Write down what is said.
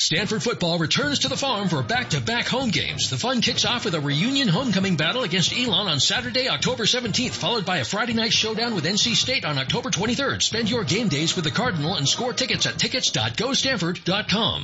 Stanford football returns to the Farm for back-to-back home games. The fun kicks off with a reunion homecoming battle against Elon on Saturday, October 17th, followed by a Friday night showdown with NC State on October 23rd. Spend your game days with the Cardinal and score tickets at tickets.gostanford.com.